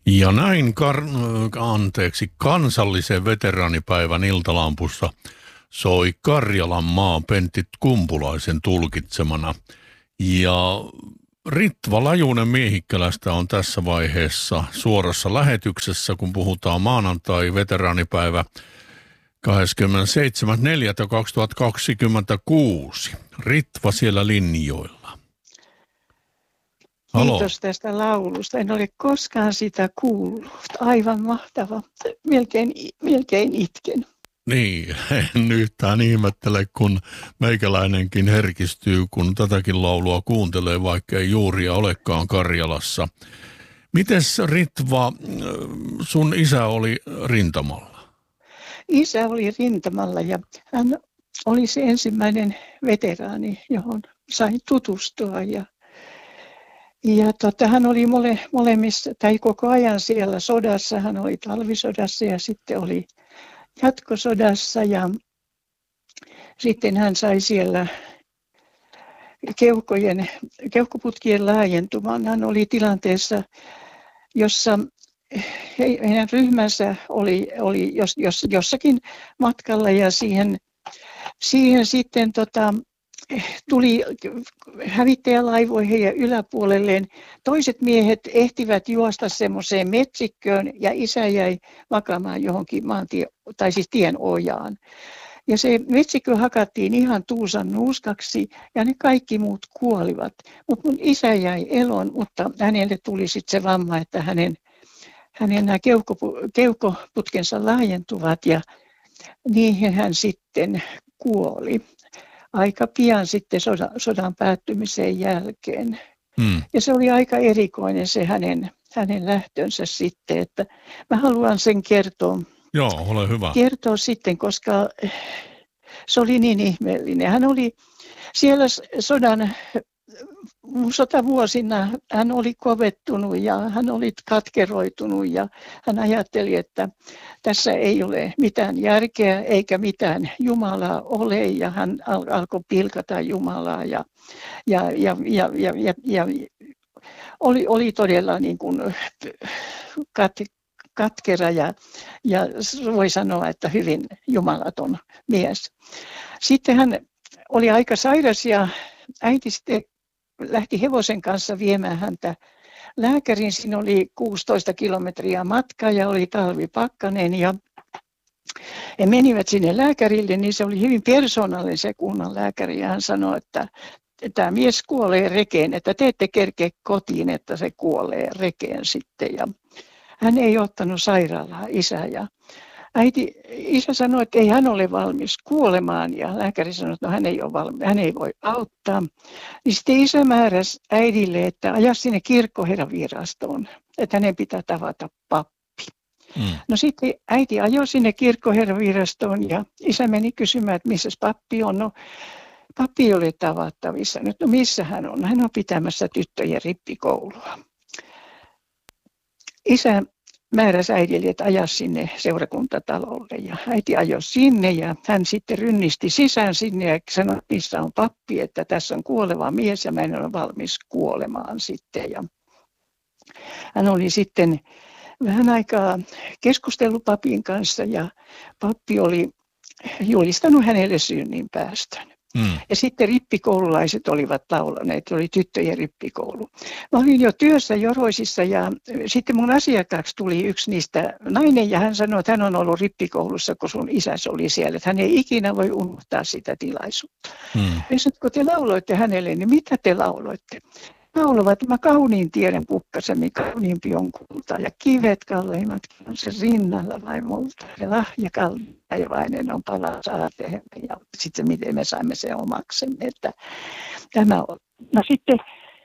Ja näin kansallisen veteraanipäivän iltalampussa soi Karjalan maa Pentti Kumpulaisen tulkitsemana. Ja Ritva Lajunen Miehikkälästä on tässä vaiheessa suorassa lähetyksessä, kun puhutaan maanantai-veteraanipäivä 27.4.2026. Ritva siellä linjoilla. Halo. Kiitos tästä laulusta. En ole koskaan sitä kuullut. Aivan mahtava. Melkein itken. Niin, en yhtään ihmettele, kun meikäläinenkin herkistyy, kun tätäkin laulua kuuntelee, vaikka ei juuria olekaan Karjalassa. Mites Ritva, sun isä oli rintamalla? Isä oli rintamalla ja hän oli se ensimmäinen veteraani, johon sain tutustua. Hän oli molemmissa, tai koko ajan siellä sodassa. Hän oli talvisodassa ja sitten oli jatkosodassa ja sitten hän sai siellä keuhkoputkien laajentumaan. Hän oli tilanteessa, jossa heidän ryhmänsä oli jossakin matkalla ja siihen sitten tuli hävittäjälaivoihin heidän yläpuolelleen. Toiset miehet ehtivät juosta semmoiseen metsikköön ja isä jäi makaamaan johonkin tien ojaan. Ja se metsikkö hakattiin ihan tuusan nuuskaksi ja ne kaikki muut kuolivat. Mutta mun isä jäi eloon, mutta hänelle tuli sitten se vamma, että hänen nämä keuhkoputkensa laajentuvat ja niihin hän sitten kuoli aika pian sitten sodan päättymisen jälkeen. Ja se oli aika erikoinen se hänen lähtönsä sitten, että mä haluan sen kertoa. Joo, ole hyvä. Kertoa sitten, koska se oli niin ihmeellinen. Hän oli siellä sotavuosina, hän oli kovettunut ja hän oli katkeroitunut ja hän ajatteli, että tässä ei ole mitään järkeä eikä mitään Jumalaa ole ja hän alkoi pilkata Jumalaa ja oli todella niin kuin katkera ja voi sanoa, että hyvin jumalaton mies. Sitten hän oli aika sairas ja äiti sitten lähti hevosen kanssa viemään häntä lääkäriin. Siinä oli 16 kilometriä matkaa ja oli talvipakkanen ja he menivät sinne lääkärille, niin se oli hyvin persoonallinen se kunnan lääkäri ja hän sanoi, että tämä mies kuolee rekeen, että te ette kerkeä kotiin, että se kuolee rekeen sitten. Ja hän ei ottanut sairaalaa isä ja isä sanoi, että ei hän ole valmis kuolemaan ja lääkäri sanoi, että no, hän ei voi auttaa. Niin sitten isä määräsi äidille, että aja sinne kirkkoherravirastoon, että hänen pitää tavata pappi. No sitten äiti ajoi sinne kirkkoherravirastoon ja isä meni kysymään, että missä pappi on. No, pappi ei ole tavattavissa. No missä hän on? Hän on pitämässä tyttöjen rippikoulua. Isä määräsi äidille, että aja sinne seurakuntatalolle ja äiti ajoi sinne ja hän sitten rynnisti sisään sinne ja sanoi, että missä on pappi, että tässä on kuoleva mies ja mä en ole valmis kuolemaan sitten. Ja hän oli sitten vähän aikaa keskustellut papin kanssa ja pappi oli julistanut hänelle synninpäästön. Ja sitten rippikoululaiset olivat laulaneet, oli tyttöjen rippikoulu. Mä olin jo työssä Joroisissa ja sitten mun asiakkaaksi tuli yksi niistä nainen ja hän sanoi, että hän on ollut rippikoulussa, kun sun isäsi oli siellä. Että hän ei ikinä voi unohtaa sitä tilaisuutta. Ja sitten kun te lauloitte hänelle, niin mitä te lauloitte? Laulavat, mä kauniin tiedän kukkasemi, kauniimpi on kulta ja kivet kalleimmatkin on se rinnalla vai multa. Ja lahja kalleivainen on palaa saatehemme ja sitten miten me saimme sen omaksemme. Että tämä on. No sitten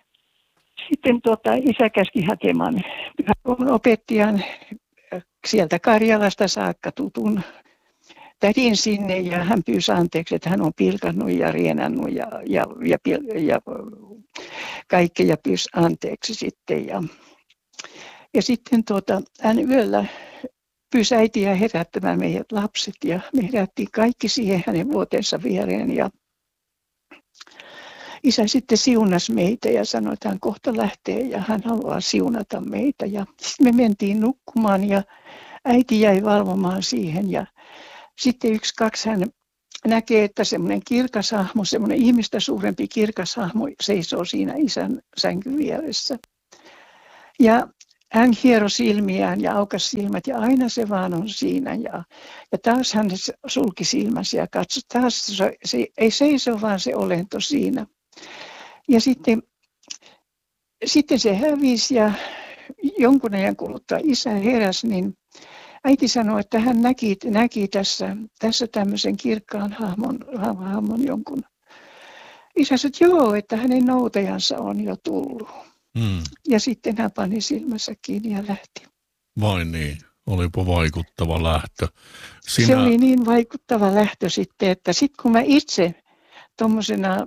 isä käski hakemaan pyhäkoulun opettajan sieltä Karjalasta saakka tutun tädin sinne ja hän pyysi anteeksi, että hän on pilkannut ja rienannut ja kaikkea pyysi anteeksi sitten. Ja sitten hän yöllä pyysi äitiä herättämään meidät lapset ja me herättiin kaikki siihen hänen vuotensa viereen. isä sitten siunasi meitä ja sanoi, että hän kohta lähtee ja hän haluaa siunata meitä. Ja sitten me mentiin nukkumaan ja äiti jäi valvomaan siihen ja sitten 1-2 hän näkee, että semmoinen kirkas hahmo, semmoinen ihmistä suurempi kirkas hahmo seisoo siinä isän sängyn vieressä. Ja hän hieroi silmiään ja aukasi silmät ja aina se vaan on siinä. Ja taas hän sulki silmänsä ja katsoi, taas se ei seiso vaan se olento siinä. Ja sitten se hävisi ja jonkun ajan kuluttua isä heräsi, niin äiti sanoi, että hän näki tässä tämmöisen kirkkaan hahmon jonkun. Isä sanoi, että joo, että hänen noutajansa on jo tullut. Ja sitten hän pani silmänsä kiinni ja lähti. Vai niin, olipa vaikuttava lähtö. Se oli niin vaikuttava lähtö sitten, että sitten kun mä itse tuommoisena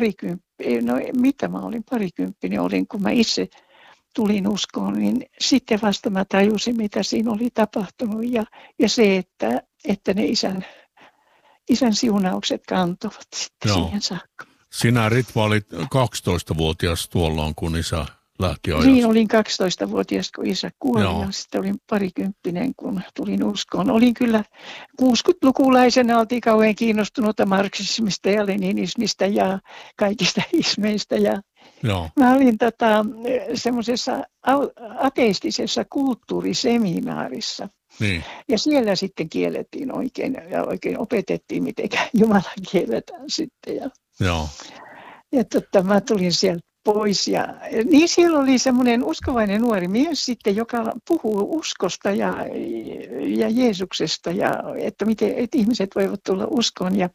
parikymppinen olin, kun mä itse tulin uskoon, niin sitten vasta mä tajusin, mitä siinä oli tapahtunut ja se, että ne isän siunaukset kantoivat sitten siihen saakka. Sinä, Ritva, olit 12-vuotias tuolloin, kun isä lähti ajasta. Niin, olin 12-vuotias, kun isä kuoli ja sitten olin parikymppinen, kun tulin uskoon. Olin kyllä 60-lukulaisena, oltiin kauhean kiinnostunutta marksismista ja leninismistä ja kaikista ismeistä. Mä olin semmoisessa ateistisessa kulttuuriseminaarissa. Niin. Ja siellä sitten kiellettiin oikein ja oikein opetettiin, miten Jumala kielletään sitten. Ja mä tulin sieltä pois. Ja niin siellä oli semmoinen uskovainen nuori mies sitten, joka puhuu uskosta ja Jeesuksesta ja että miten ihmiset voivat tulla uskoon. Ja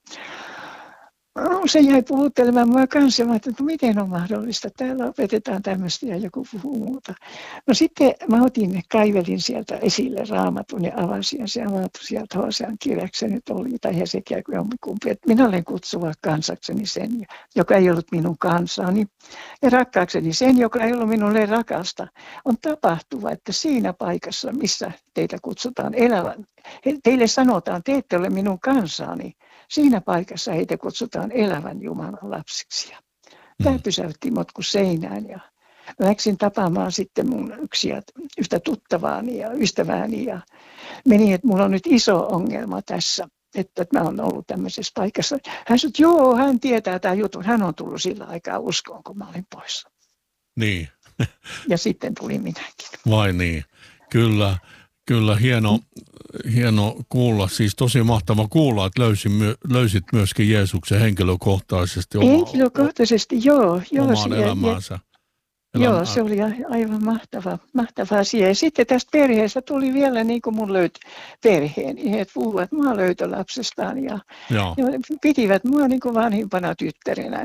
se jäi puhuttelemaan mua kanssa, että miten on mahdollista, täällä opetetaan tämmöistä ja joku puhuu muuta. No sitten mä kaivelin sieltä esille Raamatun ja avasin ja se avatui sieltä Hosean kirjaksi se nyt oli, tai Hesekiä kuin jompikumpi, että minä olen kutsuva kansakseni sen, joka ei ollut minun kansaani, ja rakkaakseni sen, joka ei ollut minulle rakasta. On tapahtuva, että siinä paikassa, missä teitä kutsutaan elävän, teille sanotaan, te ette ole minun kansaani. Siinä paikassa heitä kutsutaan elävän Jumalan lapsiksi. Tämä pysäytti mut kuin seinään ja läksin tapaamaan sitten mun yhtä tuttavaani ja ystävääni ja meni, että mulla on nyt iso ongelma tässä, että mä oon ollut tämmöisessä paikassa. Hän sanoi, että joo, hän tietää tämän jutun, hän on tullut sillä aikaa uskoon, kun mä olin poissa. Niin. Ja sitten tuli minäkin. Vai niin, kyllä. Kyllä, hieno kuulla, siis tosi mahtava kuulla, että löysit myöskin Jeesuksen henkilökohtaisesti. Henkilökohtaisesti, joo. Omaan elämäänsä. Joo, se oli aivan mahtava asia. Ja sitten tästä perheestä tuli vielä niin kuin mun perheeni. He puhuvat mua löytölapsestaan ja pitivät mua niin kuin vanhimpana tyttärenä.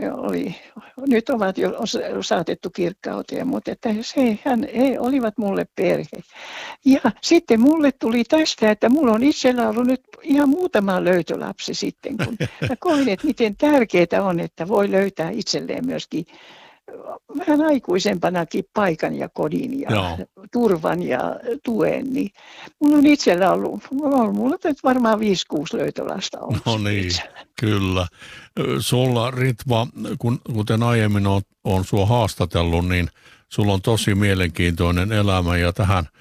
Nyt ovat jo saatettu kirkkauteen, mutta että he olivat mulle perhe. Ja sitten mulle tuli tästä, että mulla on itsellä ollut nyt ihan muutama löytölapsi sitten, kun mä koin, että miten tärkeää on, että voi löytää itselleen myöskin vähän aikuisempanakin paikan ja kodin ja turvan ja tuen, niin mulla on itsellä ollut, mulla on varmaan 5-6 löytölasta ollut. No niin, kyllä. Sulla, Ritva, kuten aiemmin on sua haastatellut, niin sulla on tosi mielenkiintoinen elämä ja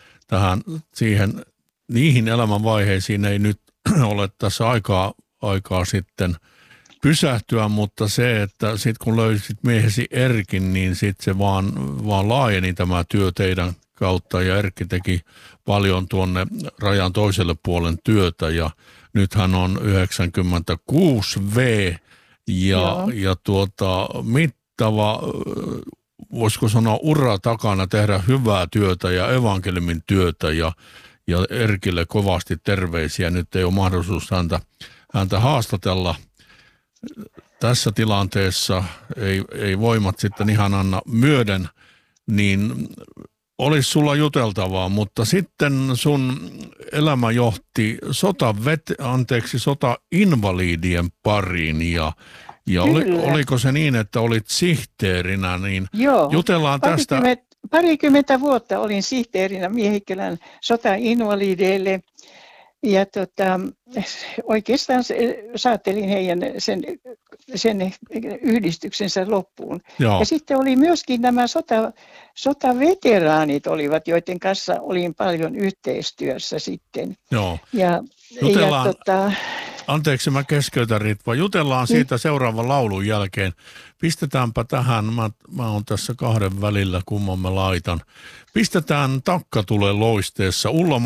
niihin elämänvaiheisiin ei nyt ole tässä aikaa sitten pysähtyä, mutta se, että sitten kun löysit miehesi Erkin, niin sitten se vaan laajeni tämä työ teidän kautta ja Erkki teki paljon tuonne rajan toiselle puolen työtä ja nyt hän on 96V ja mittava, voisiko sanoa ura takana tehdä hyvää työtä ja evankeliumin työtä ja Erkille kovasti terveisiä. Nyt ei ole mahdollisuus häntä haastatella tässä tilanteessa, ei voimat sitten ihan anna myöden, niin olisi sulla juteltavaa, mutta sitten sun elämä johti sotainvalidien pariin ja oliko se niin, että olit sihteerinä, niin jutellaan tästä. Parikymmentä vuotta olin sihteerinä Miehikkälän sotainvalideille. Ja oikeastaan saattelin heidän sen yhdistyksensä loppuun. Joo. Ja sitten oli myöskin nämä sotaveteraanit olivat, joiden kanssa olin paljon yhteistyössä sitten. Joo. Ja anteeksi, mä keskeytän, Ritva. Jutellaan siitä seuraavan laulun jälkeen. Pistetäänpä tähän, mä oon tässä kahden välillä, kumman mä laitan. Pistetään Takka tulee loisteessa. Ulla